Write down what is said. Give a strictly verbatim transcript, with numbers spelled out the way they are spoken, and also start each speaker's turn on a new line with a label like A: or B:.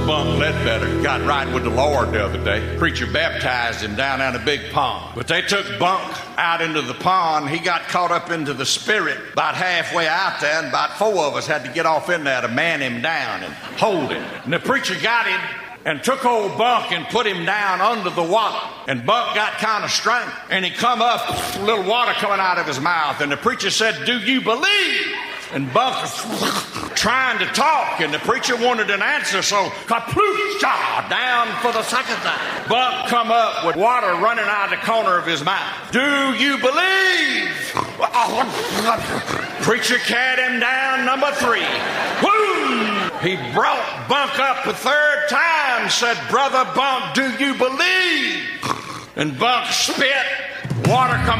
A: Old Bunk Ledbetter got right with the Lord the other day. Preacher baptized him down in a big pond. But they took Bunk out into the pond. He got caught up into the spirit about halfway out there, and about four of us had to get off in there to man him down and hold him. And the preacher got him and took old Bunk and put him down under the water. And Bunk got kind of strength, and he come up, a little water coming out of his mouth. And the preacher said, "Do you believe?" And Bunk was trying to talk, and the preacher wanted an answer, so kaploosh, down for the second time. Bunk come up with water running out of the corner of his mouth. "Do you believe?" Preacher carried him down number three. Boom! He brought Bunk up a third time, said, "Brother Bunk, do you believe?" And Bunk spit, water come